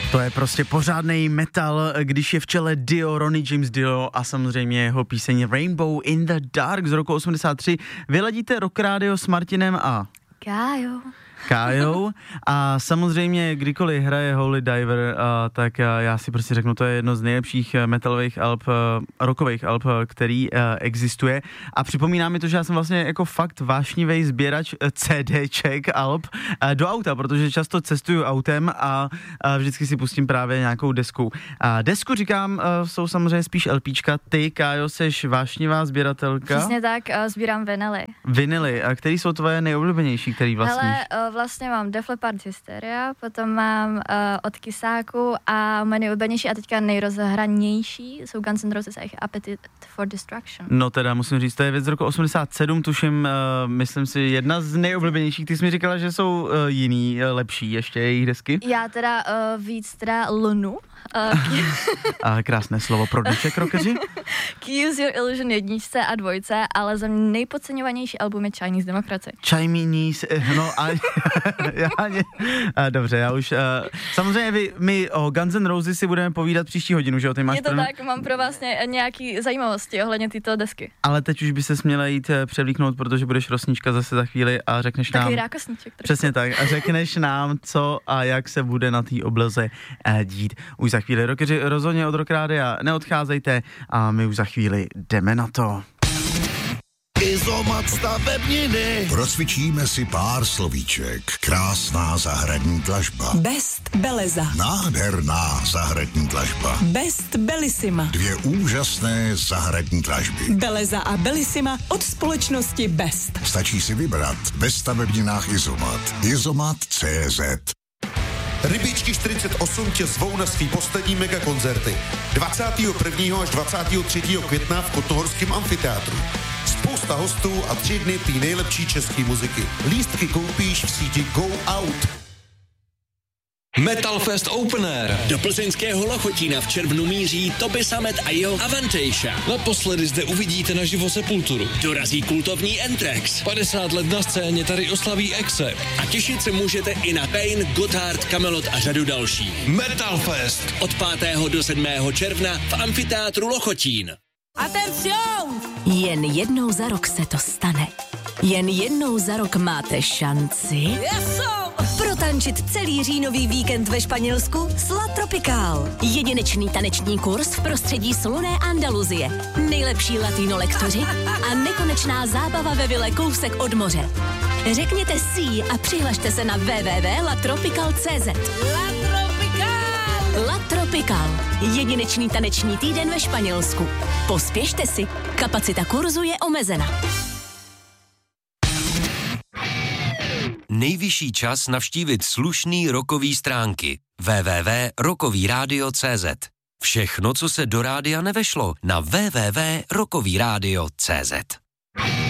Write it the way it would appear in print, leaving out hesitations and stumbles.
To je prostě pořádnej metal, když je v čele Dio, Ronnie James Dio a samozřejmě jeho píseň Rainbow in the Dark z roku 83. Vyladíte Rock Radio s Martinem a Kájou a samozřejmě kdykoliv hraje Holy Diver, tak já si prostě řeknu, to je jedno z nejlepších metalových alb, rockových alb, který existuje a připomíná mi to, že já jsem vlastně jako fakt vášnivý sběrač CDček alb do auta, protože často cestuju autem a vždycky si pustím právě nějakou desku. Desku říkám, jsou samozřejmě spíš LPčka, ty Kájo, seš vášnivá sběratelka? Přesně tak, sbírám vinily. Vinily, a který jsou tvoje nejoblíbenější, který vlastníš? Hele, vlastně mám Def Leppard Hysteria, potom mám od Kysáku a moje nejoblíbenější a teďka nejrozhranější jsou Guns N' Roses a jejich Appetite for Destruction. No teda musím říct, to je věc z roku 87, tuším, myslím si, jedna z nejoblíbenějších. Ty jsi mi říkala, že jsou jiný, lepší ještě jejich desky? Já teda víc teda Lunu. Krásné slovo pro dnešek, rockeři. Use Your Illusion 1 a 2, ale za mě nejpodceňovanější album je Chinese Democracy. Chinese, no a dobře, já už, samozřejmě my o Guns N' Roses si budeme povídat příští hodinu, že jo? Ty máš je to tak, mám pro vás nějaký zajímavosti ohledně této desky. Ale teď už by se směla jít převlíknout, protože budeš rosnička zase za chvíli a řekneš nám... Takový rákosníček. Přesně tak, a řekneš nám, co a jak se bude na té obloze dít. Už za chvíli, rockeři, rozhodně od Rock Rádia neodcházejte a my už za chvíli jdeme na to. Izomat stavebniny. Procvičíme si pár slovíček. Krásná zahradní dlažba. Best Beleza. Nádherná zahradní dlažba. Best Bellissima. 2 úžasné zahradní dlažby. Beleza a Bellissima od společnosti Best. Stačí si vybrat ve stavebninách Izomat. Izomat.cz. Rybičky 48 tě zvou na svý poslední megakoncerty 21. až 23. května v Kotnohorském amfiteátru. Spousta hostů a 3 dny té nejlepší české muziky. Lístky koupíš v síti Go Out. Metal Fest Open Air. Do plzeňského Lochotína v červnu míří Toby Sammet a jeho Avantasia. Naposledy zde uvidíte naživo Sepulturu. Dorazí kultovní Anthrax. 50 let na scéně tady oslaví Accept. A těšit se můžete i na Pain, Gotthard, Kamelot a řadu dalších. Metal Fest. Od 5. do 7. června v amfiteátru Lochotín. Atención! Jen jednou za rok se to stane. Jen jednou za rok máte šanci protančit celý říjnový víkend ve Španělsku s La Tropical. Jedinečný taneční kurz v prostředí slunné Andaluzie. Nejlepší latino lektoři a nekonečná zábava ve vile kousek od moře. Řekněte si a přihlašte se na www.latropical.cz. La Tropical. Jedinečný taneční týden ve Španělsku. Pospěšte si, kapacita kurzu je omezena. Nejvyšší čas navštívit slušný rockový stránky www.rockovyradio.cz. Všechno, co se do rádia nevešlo, na www.rockovyradio.cz.